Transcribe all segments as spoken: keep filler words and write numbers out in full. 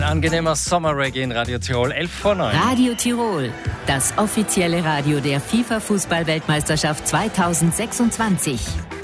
Angenehmer Sommerreggae in Radio Tirol, elf vor neun. Radio Tirol, das offizielle Radio der FIFA-Fußball-Weltmeisterschaft zweitausendsechsundzwanzig.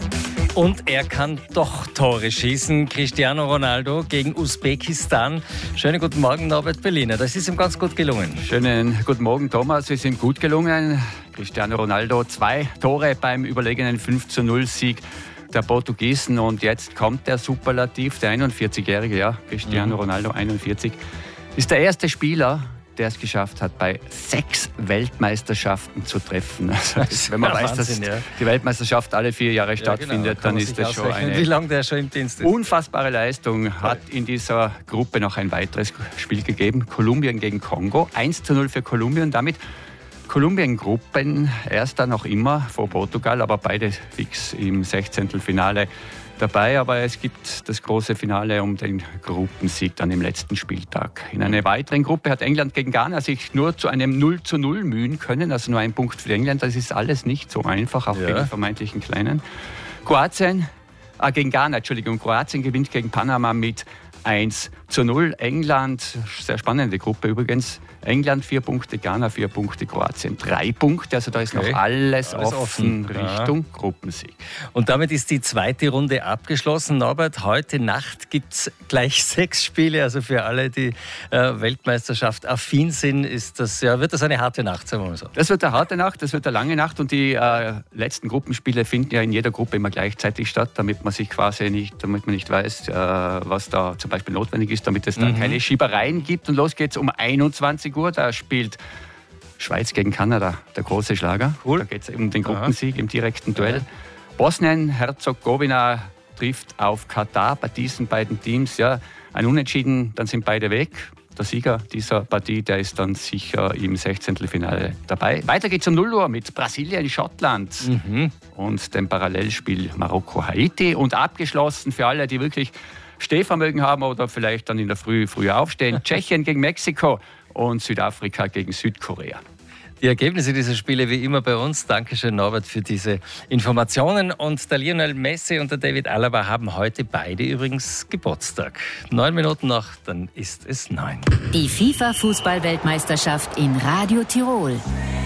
Und er kann doch Tore schießen. Cristiano Ronaldo gegen Usbekistan. Schönen guten Morgen, Norbert Berliner. Das ist ihm ganz gut gelungen. Schönen guten Morgen, Thomas. Es ist ihm gut gelungen. Cristiano Ronaldo, zwei Tore beim überlegenen fünf zu null Sieg der Portugiesen. Und jetzt kommt der Superlativ, der einundvierzigjährige, ja, Cristiano mhm. Ronaldo, einundvierzig, ist der erste Spieler, der es geschafft hat, bei sechs Weltmeisterschaften zu treffen. Also, das, wenn man ja, weiß, Wahnsinn, dass ja. die Weltmeisterschaft alle vier Jahre stattfindet, ja, genau, da dann ist das schon eine wie lange der schon im Dienst ist. Unfassbare Leistung. Hat in dieser Gruppe noch ein weiteres Spiel gegeben, Kolumbien gegen Kongo, eins zu null für Kolumbien. Damit Kolumbien-Gruppen erster noch immer vor Portugal, aber beide fix im Sechzehntelfinale dabei, aber es gibt das große Finale um den Gruppensieg dann im letzten Spieltag. In einer weiteren Gruppe hat England gegen Ghana sich nur zu einem null zu null mühen können, also nur ein Punkt für England. Das ist alles nicht so einfach, auch ja. gegen vermeintlichen Kleinen. Kroatien, äh, gegen Ghana, Entschuldigung, Kroatien gewinnt gegen Panama mit eins zu null. England, sehr spannende Gruppe übrigens. England vier Punkte, Ghana vier Punkte, Kroatien drei Punkte. Also da ist okay. noch alles, alles offen, offen Richtung ja. Gruppensieg. Und damit ist die zweite Runde abgeschlossen. Norbert, heute Nacht gibt es gleich sechs Spiele. Also für alle, die äh, Weltmeisterschaft affin sind, ist das, ja, wird das eine harte Nacht, sagen wir mal so. Das wird eine harte Nacht, das wird eine lange Nacht. Und die äh, letzten Gruppenspiele finden ja in jeder Gruppe immer gleichzeitig statt, damit man sich quasi nicht, damit man nicht weiß, äh, was da zum Beispiel notwendig ist, damit es da mhm. keine Schiebereien gibt. Und los geht's um einundzwanzig Uhr. Da spielt Schweiz gegen Kanada, der große Schlager. Cool. Da geht es um den Gruppensieg Aha. im direkten Duell. Aha. Bosnien-Herzegowina trifft auf Katar. Bei diesen beiden Teams ja ein Unentschieden, dann sind beide weg. Der Sieger dieser Partie, der ist dann sicher im Sechzehntelfinale dabei. Weiter geht's um null Uhr mit Brasilien-Schottland mhm. und dem Parallelspiel Marokko-Haiti. Und abgeschlossen für alle, die wirklich Stehvermögen haben oder vielleicht dann in der Früh früher aufstehen. Tschechien gegen Mexiko und Südafrika gegen Südkorea. Die Ergebnisse dieser Spiele wie immer bei uns. Dankeschön, Norbert, für diese Informationen. Und der Lionel Messi und der David Alaba haben heute beide übrigens Geburtstag. Neun Minuten noch, dann ist es neun. Die FIFA-Fußball-Weltmeisterschaft in Radio Tirol.